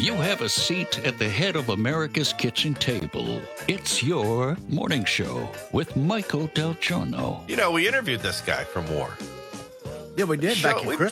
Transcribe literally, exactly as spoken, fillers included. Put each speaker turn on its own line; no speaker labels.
you have a seat at the head of America's kitchen table. It's your morning show with Michael Del Giorno.
You know, we interviewed this guy from War.
Yeah, we did
Show-
back in
we-
Christmas.